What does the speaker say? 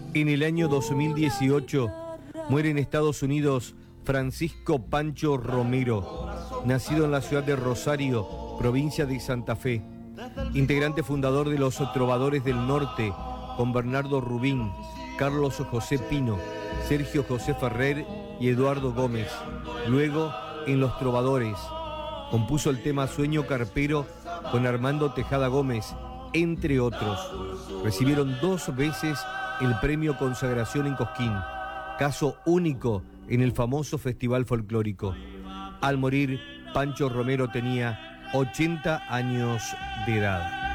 En el año 2018 muere en Estados Unidos Francisco Pancho Romero, nacido en la ciudad de Rosario, provincia de Santa Fe, integrante fundador de los Trovadores del Norte, con Bernardo Rubín, Carlos José Pino, Sergio José Ferrer y Eduardo Gómez. Luego, en Los Trovadores, compuso el tema Sueño Carpero con Armando Tejada Gómez, entre otros. Recibieron 2 veces el premio Consagración en Cosquín, caso único en el famoso festival folclórico. Al morir, Pancho Romero tenía 80 años de edad.